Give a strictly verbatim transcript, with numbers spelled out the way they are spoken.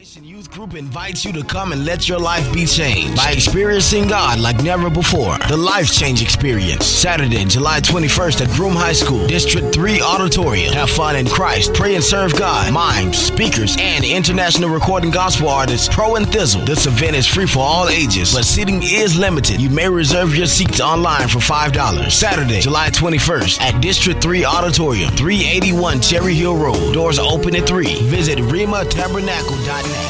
Restoration Youth Group invites you to come and let your life be changed by experiencing God like never before. The Life Change Experience, Saturday, July twenty-first at Broome High School, District three Auditorium. Have fun in Christ, pray and serve God, mimes, speakers, and international recording gospel artists Pro and Thizzle. This event is free for all ages, but seating is limited. You may reserve your seats online for five dollars. Saturday, July twenty-first at District three Auditorium, three eighty-one Cherry Hill Road. Doors are open at three. Visit rema tabernacle dot net.